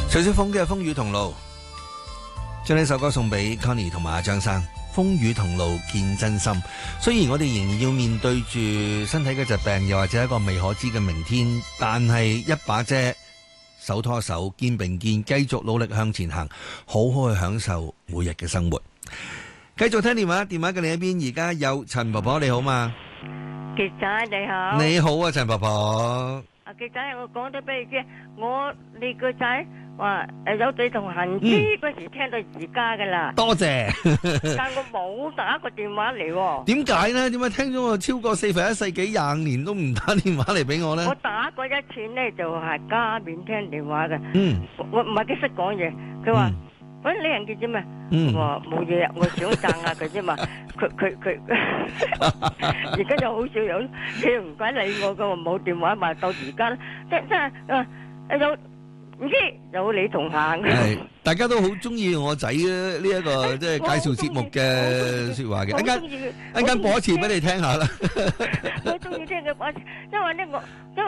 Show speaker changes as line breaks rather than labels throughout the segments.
徐小鳳嘅《風雨同路》，將呢首歌送俾 Connie 同埋阿張生。風雨同路見真心，雖然我哋仍然要面對住身體嘅疾病，又或者一個未可知嘅明天，但係一把遮，手拖手，肩並肩，繼續努力向前行，好好去享受每日嘅生活。繼續聽電話，電話嘅另一邊，而家有陳婆婆，你好嘛？
傑仔你好，
你好啊，陳婆婆。
阿傑仔，我講咗俾你知，你個仔話有對同行知嗰時聽到而家噶啦。
多謝。
但我冇打個電話嚟喎。
點解呢？點解聽咗我超過1/4世紀25年都唔打電話嚟俾我呢？
我打過一次呢，就係加面聽電話嘅。我唔係幾識講嘢，佢話。喂，你人叫啫嘛？我話冇嘢，我想讚下佢啫嘛。佢而家就好少有，佢唔鬼理我噶，冇電話嘛。到而家真係有唔知有你同行。
係大家都好中意我仔呢一個即係介紹節目嘅說話嘅。一間播一次俾你聽下啦。
我中意聽佢播，因為呢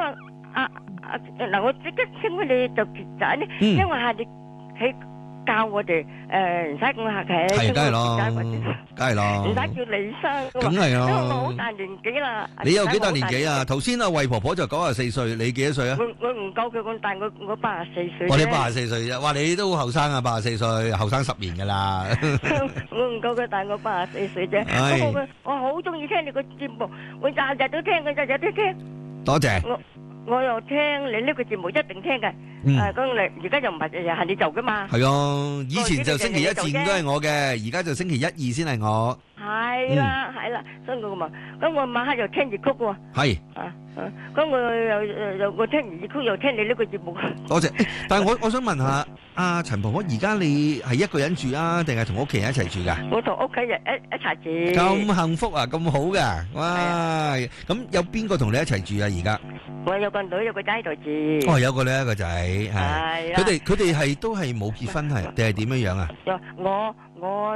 嗱我即刻稱佢哋做傑仔呢，因為係你喺。教我哋唔使咁客氣，
係梗係咯，梗係咯，
唔使叫李生，
梗係咯，
因為我好大年紀啦。
你有幾大年紀啊？頭先阿惠婆婆就94歲，你幾多歲啊？
我唔夠佢咁大，我84歲。
我哋84歲啫，哇！你都好後生啊，84歲，後生10年噶啦。
我唔夠佢大，我84歲啫。我好中意聽你個節目，我日日都聽，日日都聽。
多謝。
我又聽你呢個節目一定聽嘅，咁你而家又唔係日日係你做噶嘛？
係啊，以前就星期1至5都係我嘅，而家就星期1、2先係我。
係啦，係啦，所以我嘛，咁我晚黑又聽粵曲喎。
係。
咁我又我聽粵曲又聽你呢個節目。
多謝，但係我想問下阿陳婆婆，而家你係一個人住啊，定係同屋企人一齊住噶？
我同屋企人一齊住。
咁幸福啊，咁好噶，哇！咁有邊個同你一齊住啊？而家？
我有個女，有個仔喺度住。
哦，有個女，一個仔，係。佢哋係都係冇結婚係，定係點樣樣啊？
我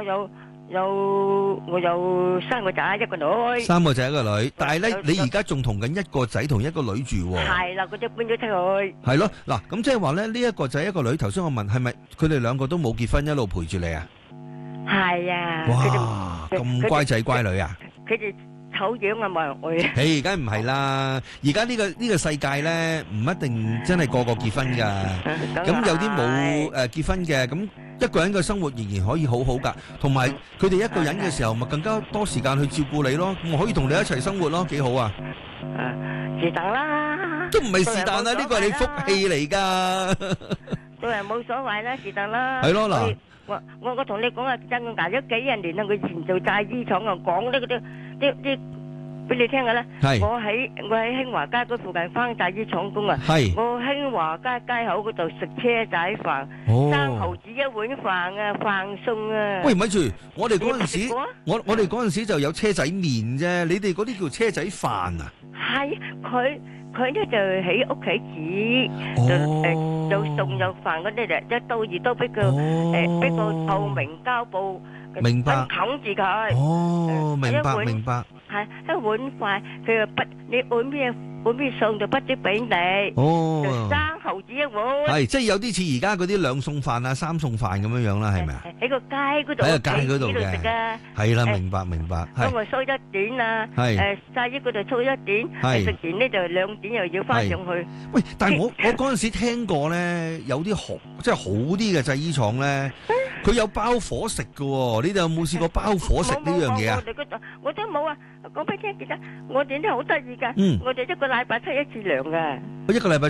有3個仔，一個女。
3個仔一個女，但係咧，你而家仲同緊一個仔同一個女住喎。
係啦，佢就搬咗出去。
係咯，嗱，咁即係話咧，呢一個仔一個女，頭先我問係咪佢哋兩個都冇結婚，一路陪住你啊？係啊。哇，咁乖仔乖女啊！
佢哋醜樣啊，冇人愛。
誒，梗係唔係啦！而家呢個世界咧，唔一定真係個個結婚噶。咁有啲冇結婚嘅，咁一個人嘅生活仍然可以好好噶。同埋佢哋一個人嘅時候，咪更加多時間去照顧你咯。我可以同你一齊生活咯，幾好啊！
是但啦，
都唔係是但啦，呢個係你福氣嚟噶。
做人冇所謂啦，是但啦。
係咯，嗱，
我同你講啊，真我捱咗幾廿年啦，佢以前做製衣廠啊，講呢啲俾你聽嘅啦。係。我喺興華街嗰附近翻製衣廠工啊。係。我興華街街口嗰度食車仔飯，3毫子一碗飯啊，飯餸啊。喂，咪住，我哋嗰陣時，我哋嗰陣時就有車仔麵啫，你哋嗰啲叫車仔飯啊？係，佢咧就喺屋企煮，有餸有飯嗰啲就一刀二刀俾佢，俾個透明膠布，明白，冚住佢。哦，明白。係一碗飯，佢又不你碗咩餸就不知俾你。哦，3毫子一碗。係，即係有啲似而家嗰啲2餸飯啊、3餸飯咁樣樣啦，係咪啊？喺個街嗰度，喺個街嗰度嘅。係啦，明白。咁我收1點啊，曬衣嗰度收1點，食完呢就2點又要翻上去。喂，但係我嗰陣時聽過咧，有啲即係好啲嘅製衣廠咧，佢有包伙食嘅喎，你哋有冇試過包伙食呢樣嘢啊？我都冇啊。講俾你聽，其實我哋都好得意噶，我哋1個禮拜出1次糧噶。1個禮拜。